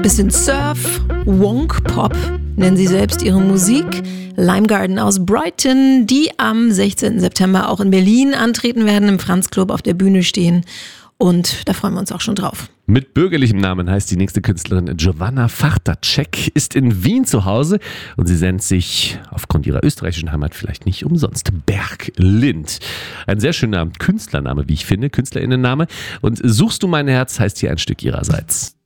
bisschen Surf, Wonk Pop nennen sie selbst ihre Musik. Lime Garden aus Brighton, die am 16. September auch in Berlin antreten werden, im Franz Club auf der Bühne stehen. Und da freuen wir uns auch schon drauf. Mit bürgerlichem Namen heißt die nächste Künstlerin Giovanna Fachtacek, ist in Wien zu Hause und sie nennt sich aufgrund ihrer österreichischen Heimat vielleicht nicht umsonst Berglind. Ein sehr schöner Künstlername, wie ich finde, KünstlerInnenname. Und Suchst du mein Herz heißt hier ein Stück ihrerseits.